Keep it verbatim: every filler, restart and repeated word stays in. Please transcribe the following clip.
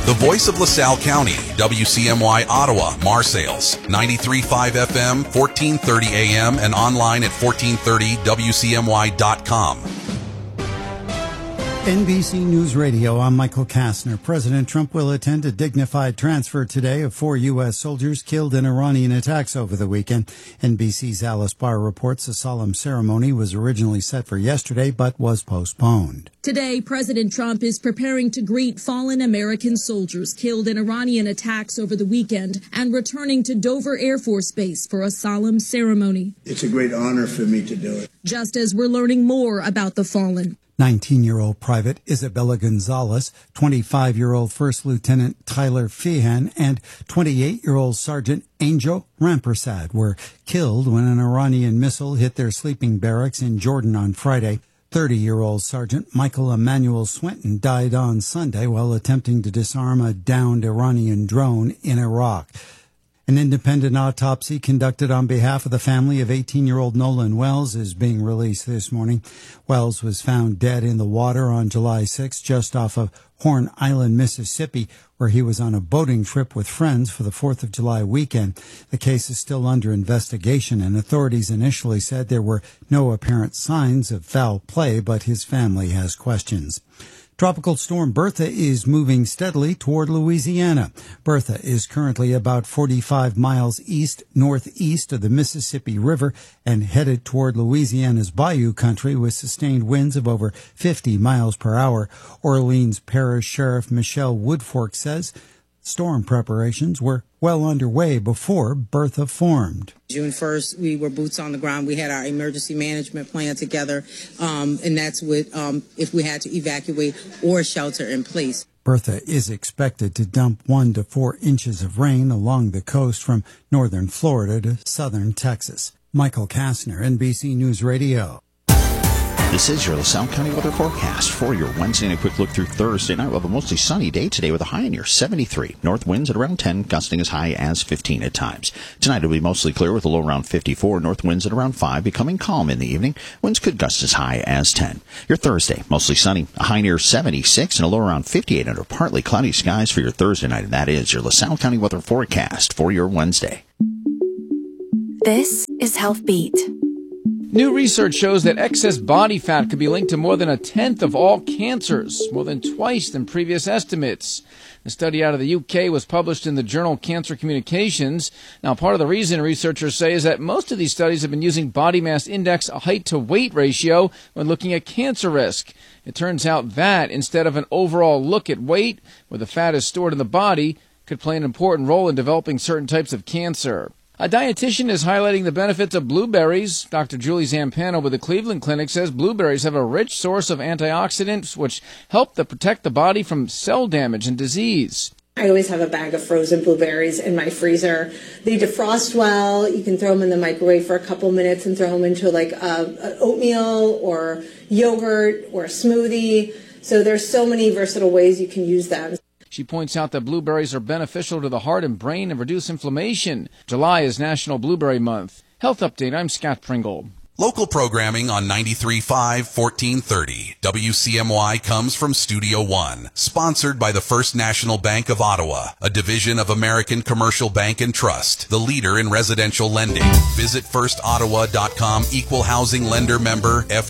The voice of LaSalle County, W C M Y Ottawa, Marseilles, ninety-three point five F M, fourteen thirty A M, and online at fourteen thirty W C M Y dot com. N B C News Radio, I'm Michael Kastner. President Trump will attend a dignified transfer today of four U S soldiers killed in Iranian attacks over the weekend. N B C's Alice Barr reports a solemn ceremony was originally set for yesterday but was postponed. Today, President Trump is preparing to greet fallen American soldiers killed in Iranian attacks over the weekend and returning to Dover Air Force Base for a solemn ceremony. It's a great honor for me to do it. Just as we're learning more about the fallen. nineteen-year-old Private Isabella Gonzalez, twenty-five-year-old First Lieutenant Tyler Feehan, and twenty-eight-year-old Sergeant Angel Rampersad were killed when an Iranian missile hit their sleeping barracks in Jordan on Friday. thirty-year-old Sergeant Michael Emmanuel Swinton died on Sunday while attempting to disarm a downed Iranian drone in Iraq. An independent autopsy conducted on behalf of the family of eighteen-year-old Nolan Wells is being released this morning. Wells was found dead in the water on July sixth just off of Horn Island, Mississippi, where he was on a boating trip with friends for the fourth of July weekend. The case is still under investigation, and authorities initially said there were no apparent signs of foul play, but his family has questions. Tropical storm Bertha is moving steadily toward Louisiana. Bertha is currently about forty-five miles east-northeast of the Mississippi River and headed toward Louisiana's Bayou country with sustained winds of over fifty miles per hour. Orleans Parish Sheriff Michelle Woodfork says storm preparations were well underway before Bertha formed. June first, we were boots on the ground. We had our emergency management plan together, um, and that's what um, if we had to evacuate or shelter in place. Bertha is expected to dump one to four inches of rain along the coast from northern Florida to southern Texas. Michael Kastner, N B C News Radio. This is your LaSalle County weather forecast for your Wednesday, and a quick look through Thursday night. We'll have a mostly sunny day today with a high near seventy-three. North winds at around ten, gusting as high as fifteen at times. Tonight it'll be mostly clear with a low around fifty-four. North winds at around five, becoming calm in the evening. Winds could gust as high as ten. Your Thursday, mostly sunny, a high near seventy-six and a low around fifty-eight under partly cloudy skies for your Thursday night. And that is your LaSalle County weather forecast for your Wednesday. This is Health Beat. New research shows that excess body fat could be linked to more than a tenth of all cancers, more than twice than previous estimates. A study out of the U K was published in the journal Cancer Communications. Now, part of the reason researchers say is that most of these studies have been using body mass index, a height-to-weight ratio, when looking at cancer risk. It turns out that, instead of an overall look at weight, where the fat is stored in the body, could play an important role in developing certain types of cancer. A dietitian is highlighting the benefits of blueberries. Doctor Julie Zampano with the Cleveland Clinic says blueberries have a rich source of antioxidants which help to protect the body from cell damage and disease. I always have a bag of frozen blueberries in my freezer. They defrost well. You can throw them in the microwave for a couple minutes and throw them into like a, a oatmeal or yogurt or a smoothie. So there's so many versatile ways you can use them. She points out that blueberries are beneficial to the heart and brain and reduce inflammation. July is National Blueberry Month. Health Update, I'm Scott Pringle. Local programming on ninety-three point five, fourteen thirty. W C M Y comes from Studio One, sponsored by the First National Bank of Ottawa, a division of American Commercial Bank and Trust, the leader in residential lending. Visit first ottawa dot com, equal housing lender member F